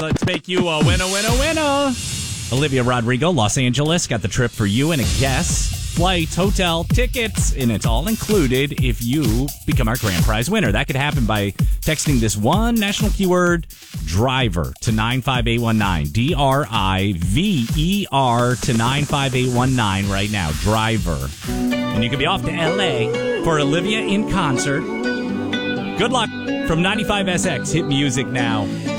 Let's make you a winner. Olivia Rodrigo, Los Angeles, got the trip for you and a guest. Flights, hotel, tickets, and it's all included if you become our grand prize winner. That could happen by texting this one national keyword, driver, to 95819. DRIVER to 95819 right now. Driver. And you could be off to LA for Olivia in concert. Good luck from 95SX. Hit music now.